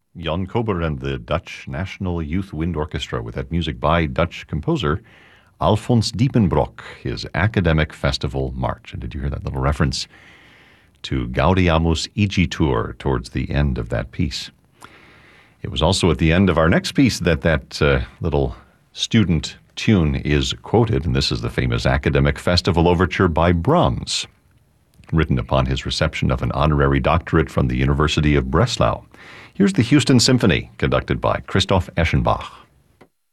Jan Kober and the Dutch National Youth Wind Orchestra with that music by Dutch composer Alfons Diepenbrock, his Academic Festival March. And did you hear that little reference to Gaudeamus Igitur towards the end of that piece? It was also at the end of our next piece that little student tune is quoted, and this is the famous Academic Festival Overture by Brahms, written upon his reception of an honorary doctorate from the University of Breslau. Here's the Houston Symphony, conducted by Christoph Eschenbach.